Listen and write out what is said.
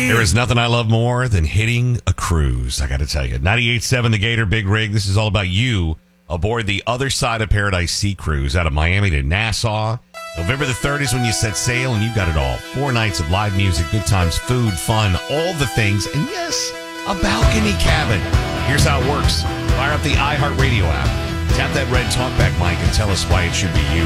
There is nothing I love more than hitting a cruise, I got to tell you. 98.7 The Gator Big Rig. This is all about you aboard the Other Side of Paradise Sea Cruise out of Miami to Nassau. November the 3rd is when you set sail, and you've got it all. 4 nights of live music, good times, food, fun, all the things, and yes, a balcony cabin. Here's how it works. Fire up the iHeartRadio app. Tap that red talkback mic and tell us why it should be you.